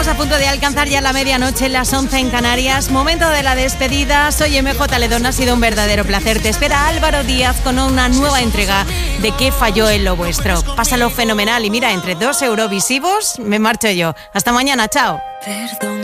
Estamos a punto de alcanzar ya la medianoche, las 11 en Canarias. Momento de la despedida. Soy MJ Ledón, ha sido un verdadero placer. Te espera Álvaro Díaz con una nueva entrega de ¿Qué falló en lo vuestro? Pásalo fenomenal y mira, entre 2 Eurovisivos me marcho yo. Hasta mañana, chao. Perdón.